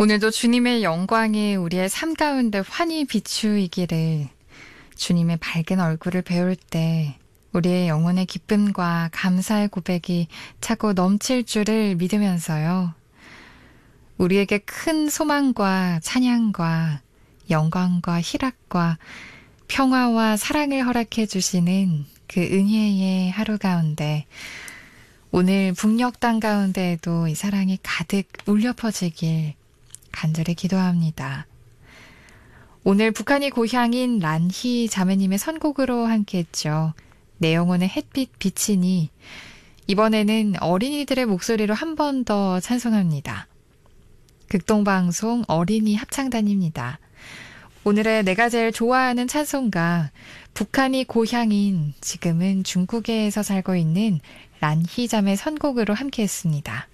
오늘도 주님의 영광이 우리의 삶 가운데 환히 비추이기를. 주님의 밝은 얼굴을 배울 때 우리의 영혼의 기쁨과 감사의 고백이 차고 넘칠 줄을 믿으면서요. 우리에게 큰 소망과 찬양과 영광과 희락과 평화와 사랑을 허락해 주시는 그 은혜의 하루 가운데 오늘 북녘 땅 가운데에도 이 사랑이 가득 울려 퍼지길 간절히 기도합니다. 오늘 북한이 고향인 란희 자매님의 선곡으로 함께했죠. 내 영혼의 햇빛 비치니. 이번에는 어린이들의 목소리로 한 번 더 찬송합니다. 극동방송 어린이 합창단입니다. 오늘의 내가 제일 좋아하는 찬송가, 북한이 고향인 지금은 중국에서 살고 있는 란희 자매 선곡으로 함께했습니다.